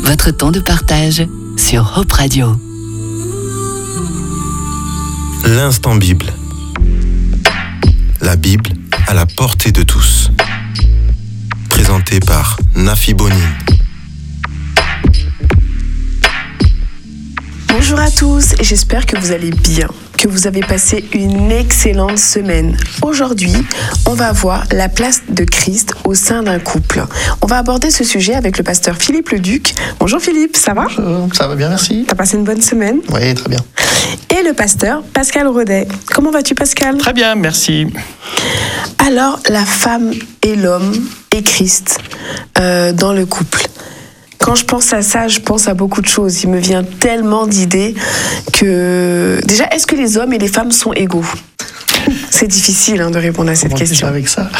votre temps de partage sur Hope Radio. L'instant Bible. La Bible à la portée de tous. Présenté par Nafi Bonin. Bonjour à tous et j'espère que vous allez bien, que vous avez passé une excellente semaine. Aujourd'hui, on va voir la place de Christ au sein d'un couple. On va aborder ce sujet avec le pasteur Philippe Leduc. Bonjour Philippe, ça va ? Bonjour, ça va bien, merci. T'as passé une bonne semaine ? Oui, très bien. Et le pasteur Pascal Rodet. Comment vas-tu Pascal ? Très bien, merci. Alors, la femme et l'homme et Christ dans le couple. Quand je pense à ça, je pense à beaucoup de choses. Il me vient tellement d'idées que... Déjà, est-ce que les hommes et les femmes sont égaux ? C'est difficile de répondre à cette question. Avec ça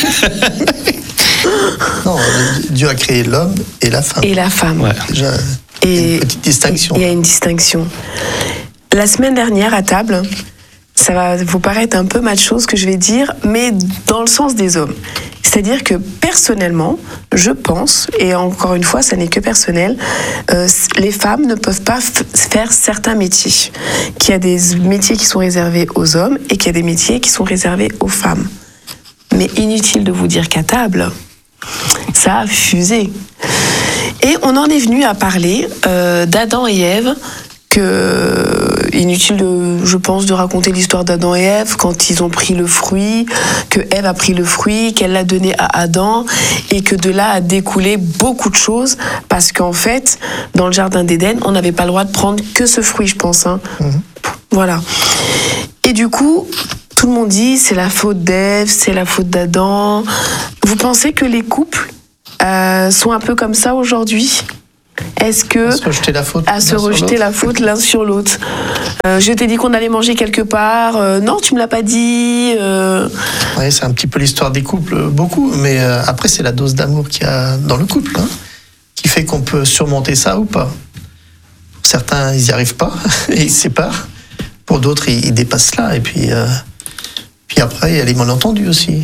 Non, Dieu a créé l'homme et la femme. Et la femme. Ouais. Déjà, il y a une petite distinction. Il y a une distinction. La semaine dernière, à table, ça va vous paraître un peu macho ce que je vais dire, mais dans le sens des hommes. C'est-à-dire que personnellement, je pense, et encore une fois, ça n'est que personnel, les femmes ne peuvent pas faire certains métiers. Qu'il y a des métiers qui sont réservés aux hommes et qu'il y a des métiers qui sont réservés aux femmes. Mais inutile de vous dire qu'à table, ça a fusé. Et on en est venu à parler d'Adam et Ève, inutile, je pense, de raconter l'histoire d'Adam et Ève quand ils ont pris le fruit, que Ève a pris le fruit, qu'elle l'a donné à Adam, et que de là a découlé beaucoup de choses, parce qu'en fait, dans le jardin d'Éden, on n'avait pas le droit de prendre que ce fruit, je pense. Voilà. Et du coup, tout le monde dit, c'est la faute d'Ève, c'est la faute d'Adam. Vous pensez que les couples sont un peu comme ça aujourd'hui ? Est-ce que à se rejeter la faute, la faute l'un sur l'autre. Je t'ai dit qu'on allait manger quelque part. Non, tu me l'as pas dit. Ouais, c'est un petit peu l'histoire des couples, beaucoup. Mais après, c'est la dose d'amour qu'il y a dans le couple, qui fait qu'on peut surmonter ça ou pas. Pour certains, ils n'y arrivent pas et ils se séparent. Pour d'autres, ils dépassent cela. Et puis après, il y a les malentendus aussi.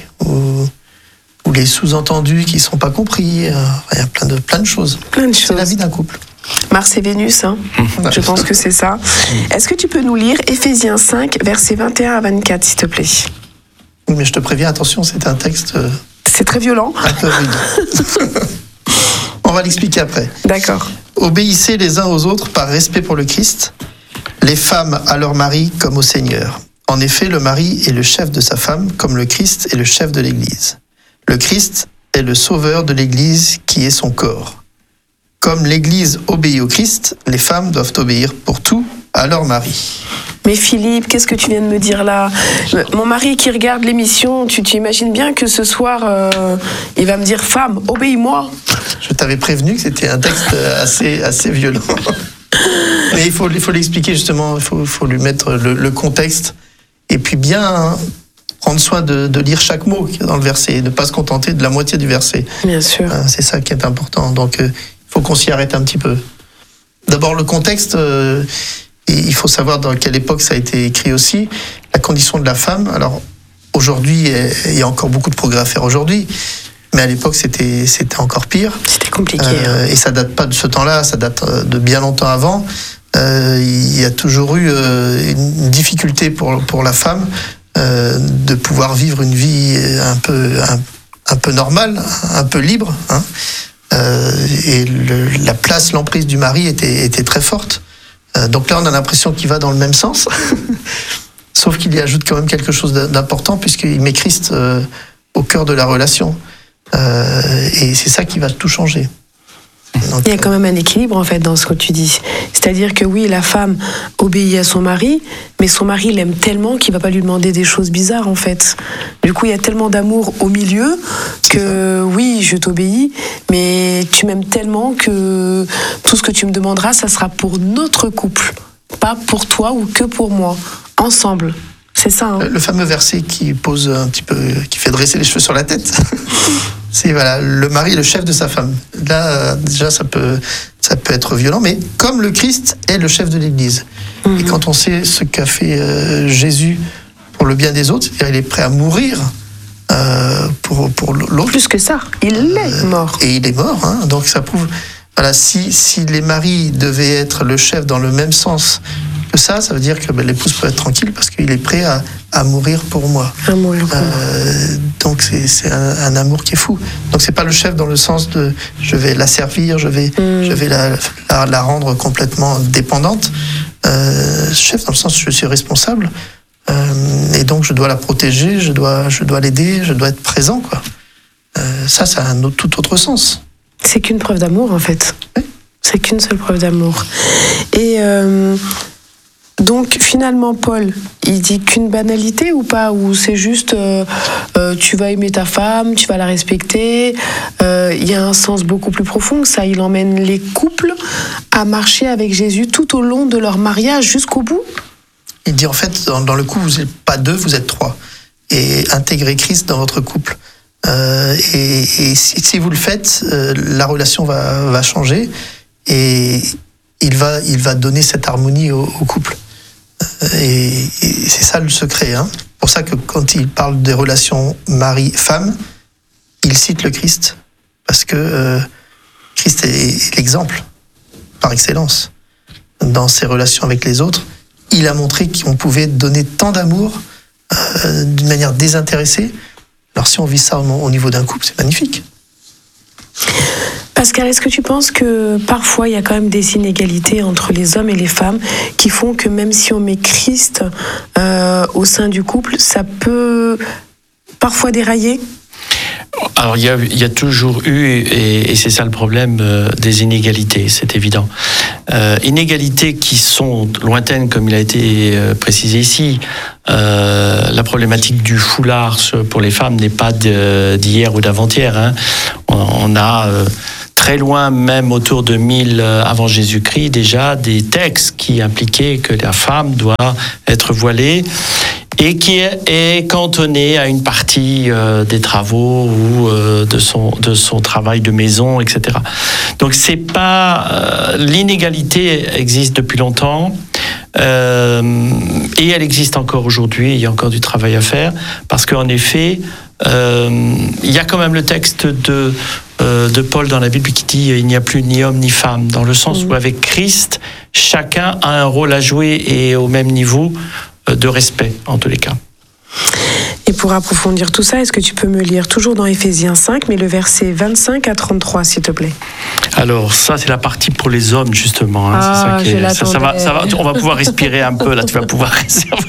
Ou les sous-entendus qui ne sont pas compris. Il y a plein de choses. C'est la vie d'un couple. Mars et Vénus, je pense que c'est ça. Est-ce que tu peux nous lire Éphésiens 5, versets 21 à 24, s'il te plaît ? Oui, mais je te préviens, attention, c'est un texte... C'est très violent. Un peu rude. On va l'expliquer après. D'accord. Obéissez les uns aux autres par respect pour le Christ, les femmes à leur mari comme au Seigneur. En effet, le mari est le chef de sa femme, comme le Christ est le chef de l'Église. Le Christ est le sauveur de l'Église qui est son corps. Comme l'Église obéit au Christ, les femmes doivent obéir pour tout à leur mari. Mais Philippe, qu'est-ce que tu viens de me dire là ? Mon mari qui regarde l'émission, tu imagines bien que ce soir, il va me dire « Femme, obéis-moi ». Je t'avais prévenu que c'était un texte assez violent. Mais il faut l'expliquer justement, il faut lui mettre le contexte. Et puis bien... prendre soin de lire chaque mot qui est dans le verset et ne pas se contenter de la moitié du verset. Bien sûr. C'est ça qui est important. Donc, il faut qu'on s'y arrête un petit peu. D'abord, le contexte, il faut savoir dans quelle époque ça a été écrit aussi. La condition de la femme. Alors, aujourd'hui, il y a encore beaucoup de progrès à faire aujourd'hui. Mais à l'époque, c'était encore pire. C'était compliqué. Et ça date pas de ce temps-là, ça date de bien longtemps avant. Il y a toujours eu une difficulté pour la femme de pouvoir vivre une vie un peu normale, un peu libre, et l'emprise du mari était très forte. Donc là, on a l'impression qu'il va dans le même sens, sauf qu'il y ajoute quand même quelque chose d'important puisqu'il met Christ au cœur de la relation, et c'est ça qui va tout changer. Donc, il y a quand même un équilibre en fait dans ce que tu dis. C'est-à-dire que oui, la femme obéit à son mari, mais son mari l'aime tellement qu'il ne va pas lui demander des choses bizarres en fait. Du coup, il y a tellement d'amour au milieu que oui, je t'obéis, mais tu m'aimes tellement que tout ce que tu me demanderas, ça sera pour notre couple, pas pour toi ou que pour moi, ensemble. C'est ça. Le fameux verset qui pose un petit peu, qui fait dresser les cheveux sur la tête. C'est voilà, le mari est le chef de sa femme. Là, déjà, ça peut être violent, mais comme le Christ est le chef de l'Église. Et quand on sait ce qu'a fait Jésus pour le bien des autres, c'est-à-dire il est prêt à mourir pour l'autre. Plus que ça, il est mort. Et il est mort, hein, donc ça prouve voilà, si les maris devaient être le chef dans le même sens que ça veut dire que l'épouse peut être tranquille parce qu'il est prêt à mourir pour moi. À mourir pour moi. Donc c'est un amour qui est fou. Donc c'est pas le chef dans le sens de je vais la servir, je vais la rendre complètement dépendante. Chef dans le sens je suis responsable et donc je dois la protéger, je dois l'aider, je dois être présent, quoi. Ça a un tout autre sens. C'est qu'une preuve d'amour, en fait. Oui. C'est qu'une seule preuve d'amour. Et donc, finalement, Paul, il dit qu'une banalité ou pas? Ou c'est juste, tu vas aimer ta femme, tu vas la respecter. Il y a un sens beaucoup plus profond que ça. Il emmène les couples à marcher avec Jésus tout au long de leur mariage jusqu'au bout. Il dit, en fait, dans le couple, vous n'êtes pas 2, vous êtes 3. Et intégrer Christ dans votre couple. Et si vous le faites, la relation va changer et il va donner cette harmonie au couple. Et c'est ça le secret. C'est pour ça que quand il parle des relations mari-femme, il cite le Christ parce que Christ est l'exemple par excellence dans ses relations avec les autres. Il a montré qu'on pouvait donner tant d'amour d'une manière désintéressée. Alors si on vit ça au niveau d'un couple, c'est magnifique. Pascal, est-ce que tu penses que parfois il y a quand même des inégalités entre les hommes et les femmes qui font que même si on met Christ au sein du couple, ça peut parfois dérailler ? Alors il y a toujours eu, et c'est ça le problème, des inégalités, c'est évident. Inégalités qui sont lointaines, comme il a été précisé ici. La problématique du foulard pour les femmes n'est pas d'hier ou d'avant-hier. On a très loin, même autour de 1000 avant Jésus-Christ, déjà des textes qui impliquaient que la femme doit être voilée et qui est cantonnée à une partie des travaux ou de son travail de maison, etc. Donc c'est pas l'inégalité existe depuis longtemps. Et elle existe encore aujourd'hui, il y a encore du travail à faire, parce qu'en effet, il y a quand même le texte de Paul dans la Bible qui dit il n'y a plus ni homme ni femme, dans le sens où avec Christ, chacun a un rôle à jouer et au même niveau de respect, en tous les cas. Et pour approfondir tout ça, est-ce que tu peux me lire toujours dans Éphésiens 5, mais le verset 25 à 33, s'il te plaît? Alors, ça, c'est la partie pour les hommes, justement. Ah, c'est ça qui ça va, on va pouvoir respirer un peu, là, tu vas pouvoir réserver.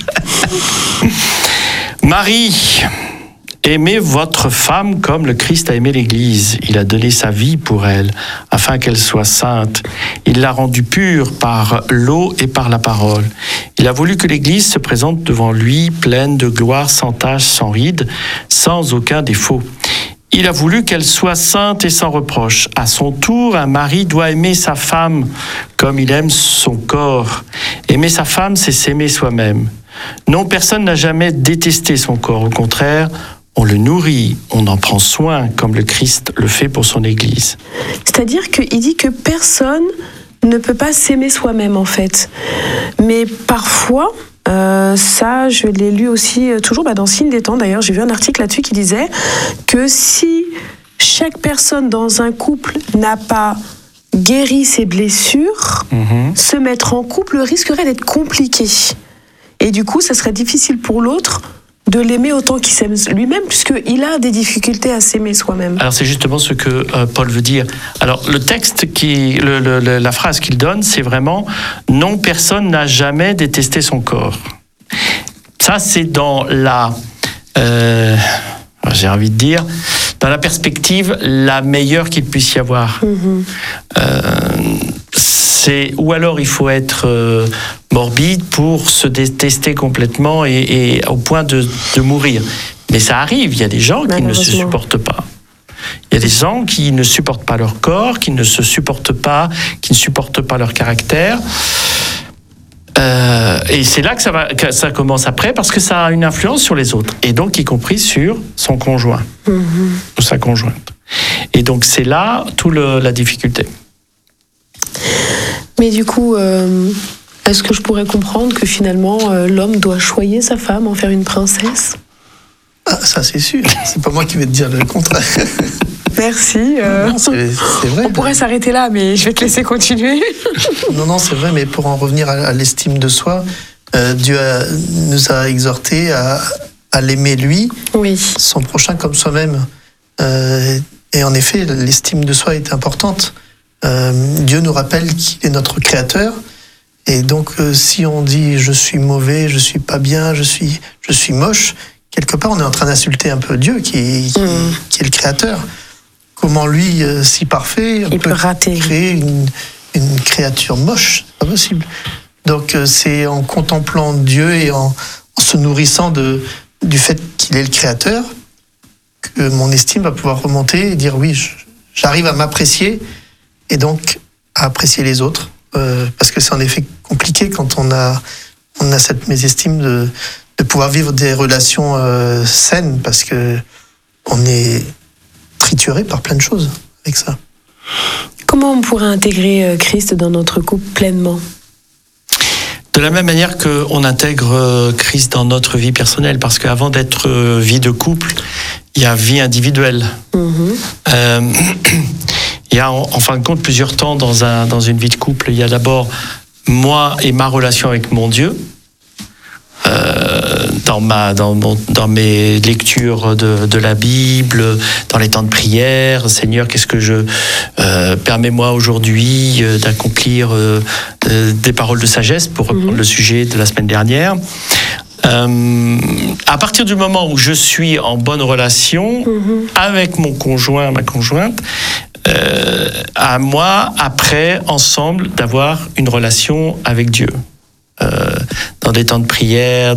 Marie, aimez votre femme comme le Christ a aimé l'Église. Il a donné sa vie pour elle, afin qu'elle soit sainte. Il l'a rendue pure par l'eau et par la parole. Il a voulu que l'Église se présente devant lui, pleine de gloire, sans tache, sans ride, sans aucun défaut. Il a voulu qu'elle soit sainte et sans reproche. À son tour, un mari doit aimer sa femme comme il aime son corps. Aimer sa femme, c'est s'aimer soi-même. Non, personne n'a jamais détesté son corps. Au contraire, on le nourrit, on en prend soin, comme le Christ le fait pour son Église. C'est-à-dire qu'il dit que personne ne peut pas s'aimer soi-même, en fait. Mais parfois, ça, je l'ai lu aussi, toujours dans Signe des temps, d'ailleurs, j'ai vu un article là-dessus qui disait que si chaque personne dans un couple n'a pas guéri ses blessures, se mettre en couple risquerait d'être compliqué. Et du coup, ça serait difficile pour l'autre de l'aimer autant qu'il s'aime lui-même, puisqu'il a des difficultés à s'aimer soi-même. Alors c'est justement ce que Paul veut dire. Alors le texte, la phrase qu'il donne, c'est vraiment « Non, personne n'a jamais détesté son corps ». Ça, c'est dans la... j'ai envie de dire, dans la perspective la meilleure qu'il puisse y avoir. Ou alors il faut être morbide pour se détester complètement et au point de mourir. Mais ça arrive, il y a des gens qui ne se supportent pas. Il y a des gens qui ne supportent pas leur corps, qui ne se supportent pas, qui ne supportent pas leur caractère. Et c'est là que ça commence après, parce que ça a une influence sur les autres, et donc y compris sur son conjoint ou sa conjointe. Et donc c'est là toute la difficulté. Mais du coup, est-ce que je pourrais comprendre que finalement l'homme doit choyer sa femme, en faire une princesse ? Ah, ça c'est sûr, c'est pas moi qui vais te dire le contraire. Merci. Non, c'est vrai. On pourrait s'arrêter là, mais je vais te laisser continuer. Non, c'est vrai, mais pour en revenir à l'estime de soi, Dieu nous a exhortés à l'aimer lui, Oui. son prochain comme soi-même. Et en effet, l'estime de soi est importante. Dieu nous rappelle qu'il est notre créateur. Et donc, si on dit je suis mauvais, je suis pas bien, je suis moche, quelque part, on est en train d'insulter un peu Dieu qui est le créateur. Comment lui, si parfait, Il peut rater. créer une créature moche? C'est pas possible. Donc, c'est en contemplant Dieu et en se nourrissant du fait qu'il est le créateur que mon estime va pouvoir remonter et dire oui, j'arrive à m'apprécier et donc à apprécier les autres. Parce que c'est en effet compliqué quand on a cette mésestime de pouvoir vivre des relations saines parce que on est trituré par plein de choses avec ça. Comment on pourrait intégrer Christ dans notre couple pleinement? De la même manière qu'on intègre Christ dans notre vie personnelle, parce qu'avant d'être vie de couple, il y a vie individuelle. Il y a en fin de compte plusieurs temps dans une vie de couple. Il y a d'abord moi et ma relation avec mon Dieu. Dans mes lectures de la Bible, dans les temps de prière, Seigneur, qu'est-ce que permets-moi aujourd'hui d'accomplir des paroles de sagesse, pour reprendre le sujet de la semaine dernière. À partir du moment où je suis en bonne relation avec mon conjoint, ma conjointe, à moi, après, ensemble, d'avoir une relation avec Dieu. Dans des temps de prière,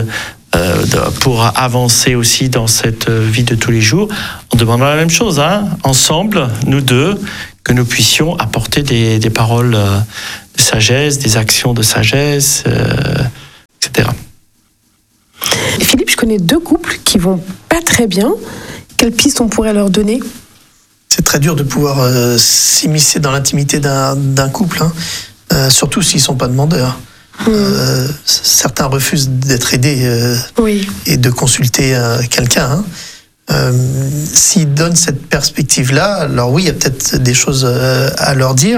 pour avancer aussi dans cette vie de tous les jours, en demandant la même chose, ensemble, nous deux, que nous puissions apporter des paroles de sagesse, des actions de sagesse, etc. Philippe, je connais 2 couples qui vont pas très bien. Quelle piste on pourrait leur donner? C'est très dur de pouvoir s'immiscer dans l'intimité d'un couple, surtout s'ils ne sont pas demandeurs. Certains refusent d'être aidés et de consulter quelqu'un. S'ils donnent cette perspective-là, alors oui, il y a peut-être des choses à leur dire.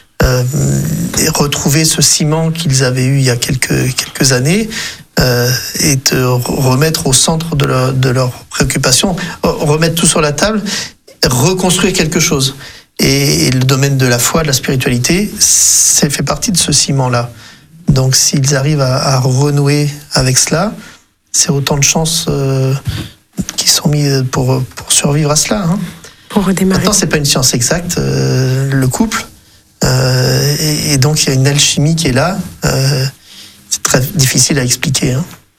Et retrouver ce ciment qu'ils avaient eu il y a quelques années et te remettre au centre de leurs préoccupations, remettre tout sur la table, reconstruire quelque chose. Et le domaine de la foi, de la spiritualité, ça fait partie de ce ciment-là. Donc s'ils arrivent à renouer avec cela, c'est autant de chances qui sont mis pour survivre à cela. Pour redémarrer. Maintenant, c'est pas une science exacte, le couple. Et donc il y a une alchimie qui est là. C'est très difficile à expliquer.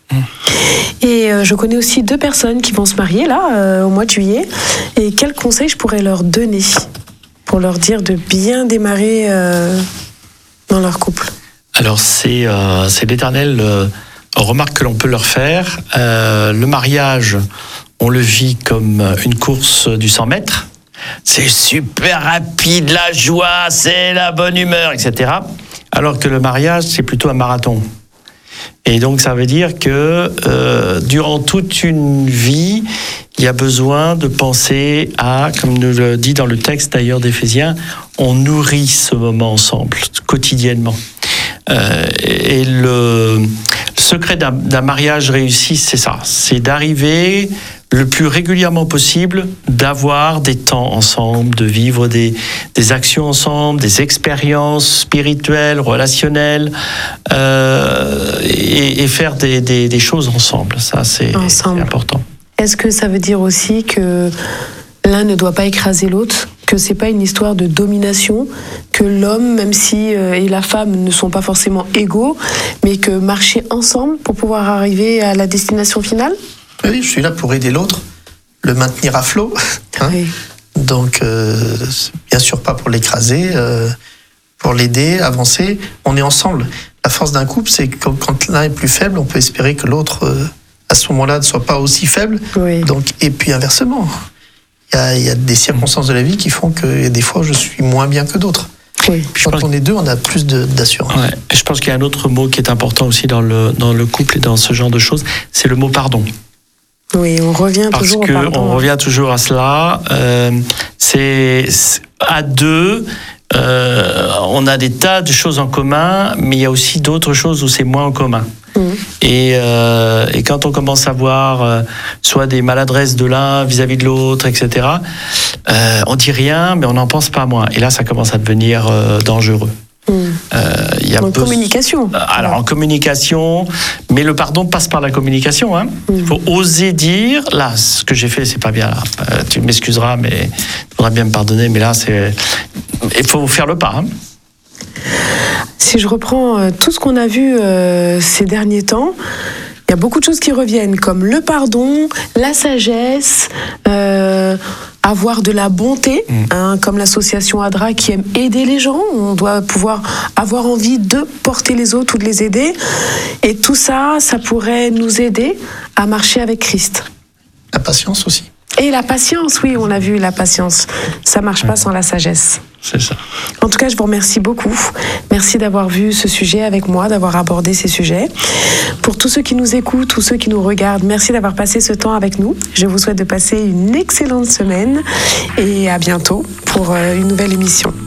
Et je connais aussi 2 personnes qui vont se marier là au mois de juillet. Et quels conseils je pourrais leur donner pour leur dire de bien démarrer dans leur couple? Alors c'est l'éternelle remarque que l'on peut leur faire. Le mariage, on le vit comme une course du 100 mètres. C'est super rapide, la joie, c'est la bonne humeur, etc. Alors que le mariage, c'est plutôt un marathon. Et donc ça veut dire que durant toute une vie, il y a besoin de penser à, comme nous le dit dans le texte d'ailleurs d'Éphésiens, on nourrit ce moment ensemble, quotidiennement. Et le secret d'un mariage réussi, c'est ça, c'est d'arriver le plus régulièrement possible, d'avoir des temps ensemble, de vivre des actions ensemble, des expériences spirituelles, relationnelles, et faire des choses ensemble. Ça, c'est important. Est-ce que ça veut dire aussi que l'un ne doit pas écraser l'autre, que c'est pas une histoire de domination, que l'homme, même si et la femme ne sont pas forcément égaux, mais que marcher ensemble pour pouvoir arriver à la destination finale? Oui, je suis là pour aider l'autre, le maintenir à flot. Oui. Donc, bien sûr pas pour l'écraser, pour l'aider, avancer. On est ensemble. La force d'un couple, c'est que quand l'un est plus faible, on peut espérer que l'autre, à ce moment-là, ne soit pas aussi faible. Oui. Donc, et puis inversement. Il y a des circonstances de la vie qui font que des fois, je suis moins bien que d'autres. Oui. Quand on est 2, on a plus d'assurance. Ouais. Et je pense qu'il y a un autre mot qui est important aussi dans le couple et dans ce genre de choses, c'est le mot pardon. Oui, on revient toujours au pardon. On revient toujours à cela. C'est à deux. On a des tas de choses en commun, mais il y a aussi d'autres choses où c'est moins en commun. Et quand on commence à voir soit des maladresses de l'un vis-à-vis de l'autre, etc., on dit rien, mais on n'en pense pas moins. Et là, ça commence à devenir dangereux. En communication. Alors en communication, mais le pardon passe par la communication. Hein. Il faut oser dire, là, ce que j'ai fait, c'est pas bien. Là. Tu m'excuseras, mais tu voudrais bien me pardonner, mais là, il faut faire le pas. Hein. Si je reprends tout ce qu'on a vu ces derniers temps, il y a beaucoup de choses qui reviennent, comme le pardon, la sagesse, avoir de la bonté, comme l'association ADRA qui aime aider les gens. On doit pouvoir avoir envie de porter les autres ou de les aider. Et tout ça, ça pourrait nous aider à marcher avec Christ. La patience aussi. Et la patience, oui, on l'a vu, la patience. Ça ne marche pas sans la sagesse. C'est ça. En tout cas, je vous remercie beaucoup. Merci d'avoir vu ce sujet avec moi, d'avoir abordé ces sujets. Pour tous ceux qui nous écoutent, tous ceux qui nous regardent, merci d'avoir passé ce temps avec nous. Je vous souhaite de passer une excellente semaine et à bientôt pour une nouvelle émission.